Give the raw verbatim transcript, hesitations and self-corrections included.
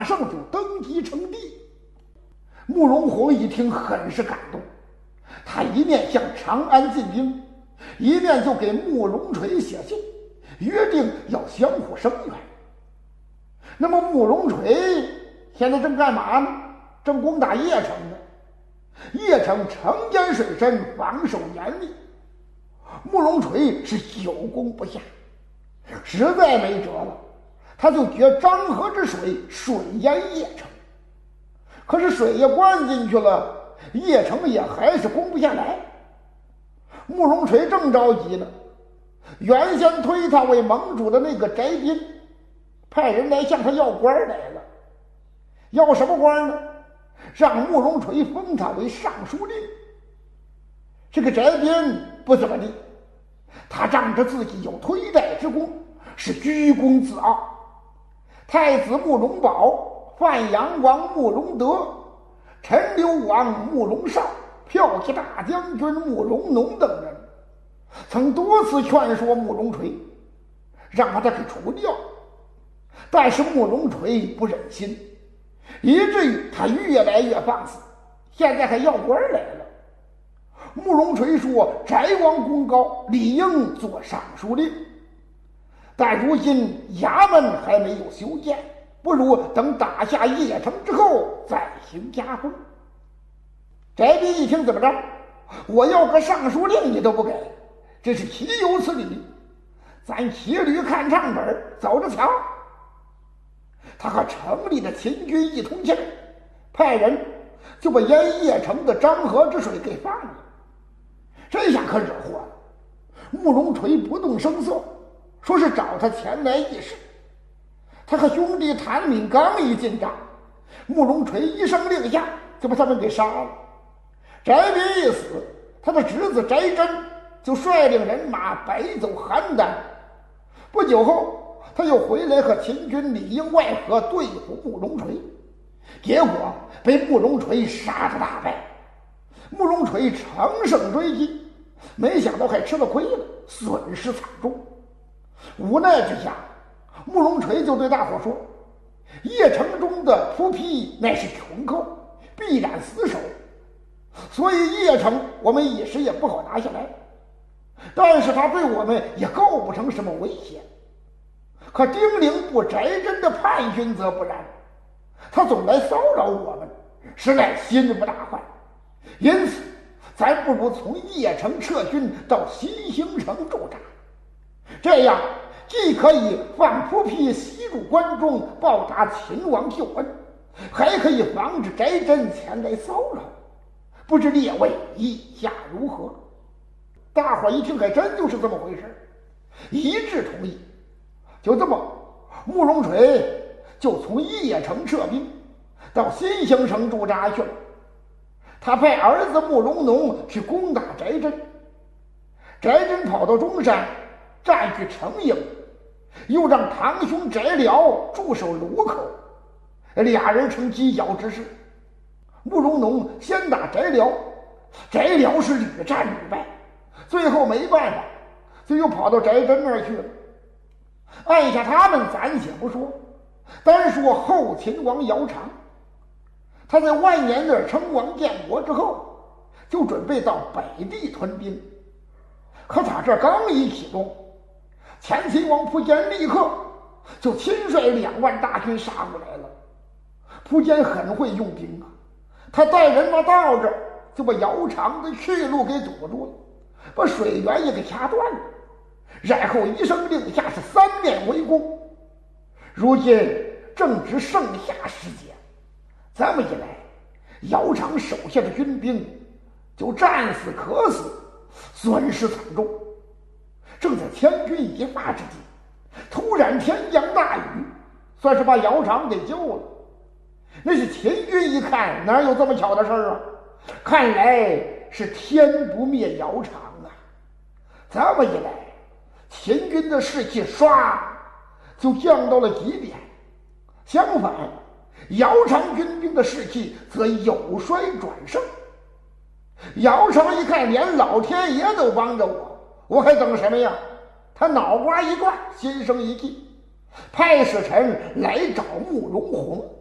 上就登基称帝。慕容宏一听很是感动，他一面向长安进兵，一面就给慕容垂写信，约定要相互声援。那么慕容垂现在正干嘛呢？正攻打邺城呢。邺城城坚水深，防守严密，慕容垂是久攻不下，实在没辙了，他就决漳河之水水淹邺城。可是水也灌进去了，邺城也还是攻不下来。慕容垂正着急呢，原先推他为盟主的那个翟斌派人来向他要官来了。要什么官呢？让慕容垂封他为尚书令。这个翟斌不怎么地，他仗着自己有推戴之功，是居功自傲。太子慕容宝、范阳王慕容德、陈留王慕容绍、骠骑大将军慕容农等人，曾多次劝说慕容垂，让他给除掉，但是慕容垂不忍心，以至于他越来越放肆，现在还要官来了。慕容垂说：“翟王功高，理应做尚书令，但如今衙门还没有修建，不如等打下邺城之后再行加封。”翟斌一听，怎么着？我要个尚书令你都不给，这是岂有此理！咱骑驴看唱本，走着瞧。他和城里的秦军一通气儿，派人就把淹邺城的漳河之水给放了。这下可惹祸了。慕容垂不动声色，说是找他前来议事。他和兄弟谭敏刚一进帐，慕容垂一声令下，就把他们给杀了。翟斌一死，他的侄子翟真就率领人马北走邯郸。不久后，他又回来和秦军里应外合对付慕容垂，结果被慕容垂杀得大败。慕容垂乘胜追击，没想到还吃了亏了，损失惨重。无奈之下，慕容垂就对大伙说：“邺城中的仆婢乃是穷寇，必然死守，所以邺城我们一时也不好拿下来。但是他对我们也构不成什么威胁。可丁零部翟真的叛军则不然，他总来骚扰我们，实在心不大坏。因此咱不如从邺城撤军到新兴城驻扎，这样既可以放仆婢西入关中报答秦王救恩，还可以防止翟真前来骚扰。不知列位意下如何？”大伙一听，还真就是这么回事，一致同意。就这么，慕容垂就从邺城撤兵，到新兴城驻扎去了。他派儿子慕容农去攻打翟真，翟真跑到中山，占据城营，又让堂兄翟辽驻守卢口，俩人成犄角之势。慕容农先打翟辽，翟辽是屡战屡败，最后没办法，就又跑到翟真那儿去了。按下他们暂且不说，单说后秦王姚苌，他在万年那儿称王建国之后，就准备到北地屯兵。可他这刚一启动，前秦王苻坚立刻就亲率两万大军杀过来了。苻坚很会用兵啊，他带人马到这儿，就把姚苌的去路给堵住了，把水源也给掐断了，然后一声令下，是三面围攻。如今正值盛夏时节，这么一来，姚苌手下的军兵就战死渴死，损失惨重。正在千钧一发之际，突然天降大雨，算是把姚苌给救了。那是秦军一看，哪有这么巧的事儿啊？看来是天不灭姚苌啊！这么一来，秦军的士气唰就降到了极点。相反，姚苌军兵的士气则由衰转盛。姚苌一看，连老天爷都帮着我，我还等什么呀？他脑瓜一转，心生一计，派使臣来找慕容宏。